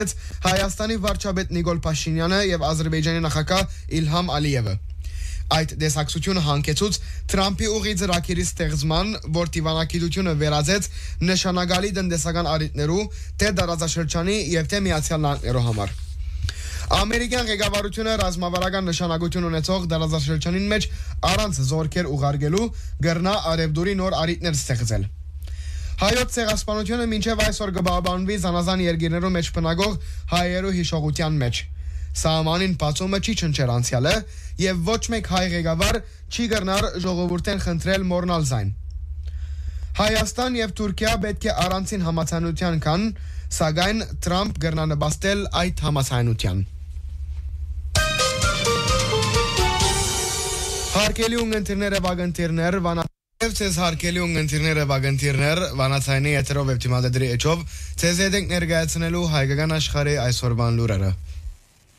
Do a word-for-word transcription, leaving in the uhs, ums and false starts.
Հայաստանի վարչապետ Նիկոլ Փաշինյանը եւ Ադրբեջանի նախագահ Իլհամ Ալիևը։ Այդ դեսակցությունը հանգեցուց Թրամփի ուղի ծրագիրի ստեղծման, որ դիվանագիտությունը վերածեց նշանակալի տնտեսական առիթներու, թե դարաձաշրջանի եւ թե Միացյալ Նահանգներու համար։ Ամերիկյան ղեկավարությունը ռազմավարական նշանակություն ունեցող դարաձաշրջանին մեջ առանց զորքեր ուղարկելու գրնա արևդուրի նոր առիթներ ստեղծել։ Հայոց ցեղասպանությունը մինչև այսօր կբավանվի զանազան երկիրներու մեջ բնակող հայերու հիշողության մեջ։ Սահմանին բացումը չի չնչեր անցյալը եւ ոչ մեկ հայ ղեկավար չի կրնար ժողովուրդեն խնդրել մոռնալ զայն։ Հայաստան եւ Թուրքիա պետք է առանցին համացանության կան, սակայն Թրամփ կրնա նպաստել այդ համացանության։ Հարկելի ունգընտիրները վագընտիրներ վանա Ձեզ հարկելի ունգընտիրները վագընտիրներ վանացայնի եթերով և թիմադեդրի էջով ձեզ եդենք ներգայացնելու հայկական աշխարհի այսօրվան լուրերը։